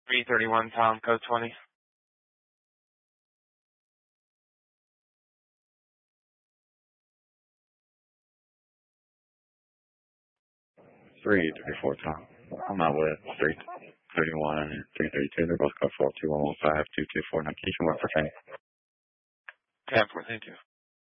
331, Tom, code 20. 334, Tom. I'm out with 331 and 332. They're both code 42115 224 Notation. What for training? 10-4, thank you.